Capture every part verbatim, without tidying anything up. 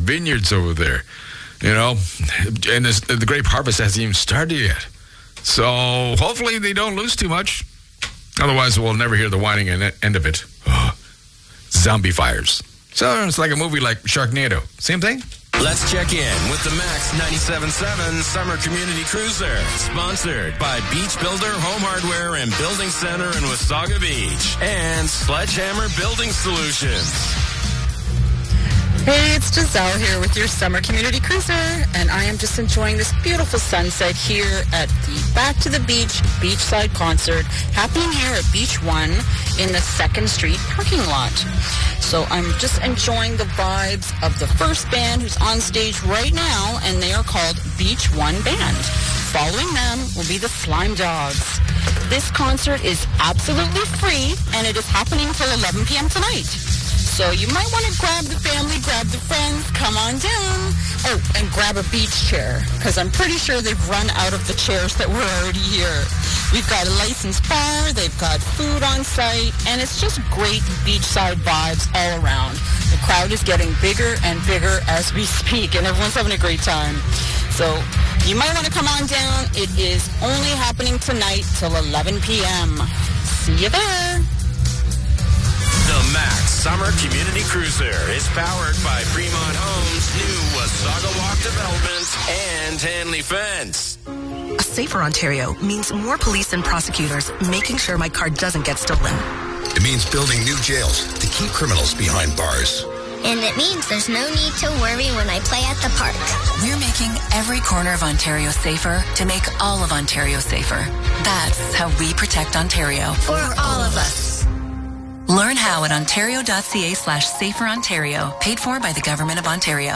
vineyards over there. You know, and this, the grape harvest hasn't even started yet. So hopefully they don't lose too much. Otherwise, we'll never hear the whining end of it. Oh, zombie fires. So it's like a movie like Sharknado. Same thing? Let's check in with the Max ninety-seven point seven Summer Community Cruiser. Sponsored by Beach Builder Home Hardware and Building Center in Wasaga Beach. And Sledgehammer Building Solutions. Hey, it's Giselle here with your Summer Community Cruiser, and I am just enjoying this beautiful sunset here at the Back to the Beach Beachside Concert happening here at Beach One in the second Street parking lot. So I'm just enjoying the vibes of the first band who's on stage right now, and they are called Beach One Band. Following them will be the Slime Dogs. This concert is absolutely free, and it is happening till eleven p.m. tonight. So you might want to grab the family, grab the friends, come on down. Oh, and grab a beach chair, because I'm pretty sure they've run out of the chairs that were already here. We've got a licensed bar, they've got food on site, and it's just great beachside vibes all around. The crowd is getting bigger and bigger as we speak, and everyone's having a great time. So you might want to come on down. It is only happening tonight till eleven p.m. See you there. The Max Summer Community Cruiser is powered by Fremont Homes, new Wasaga Walk Development, and Hanley Fence. A safer Ontario means more police and prosecutors making sure my car doesn't get stolen. It means building new jails to keep criminals behind bars. And it means there's no need to worry when I play at the park. We're making every corner of Ontario safer to make all of Ontario safer. That's how we protect Ontario. For all of us. Learn how at ontario.ca slash safer Ontario. Paid for by the Government of Ontario.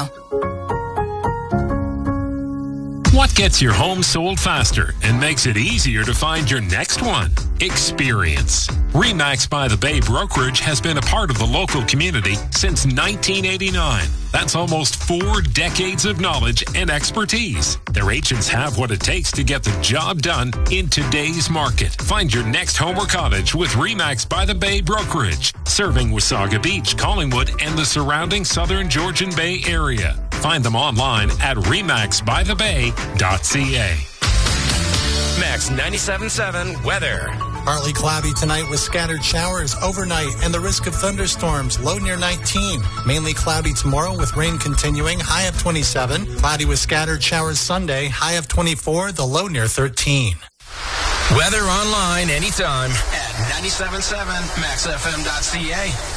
What gets your home sold faster and makes it easier to find your next one? Experience. RE/MAX by the Bay Brokerage has been a part of the local community since nineteen eighty-nine. That's almost four decades of knowledge and expertise. Their agents have what it takes to get the job done in today's market. Find your next home or cottage with RE/MAX by the Bay Brokerage, serving Wasaga Beach, Collingwood, and the surrounding southern Georgian Bay area. Find them online at remax by the bay dot c a. Max ninety-seven point seven weather. Partly cloudy tonight with scattered showers overnight and the risk of thunderstorms, low near nineteen. Mainly cloudy tomorrow with rain continuing, high of twenty-seven. Cloudy with scattered showers Sunday, high of twenty-four, the low near thirteen. Weather online anytime at ninety-seven point seven max f m dot c a.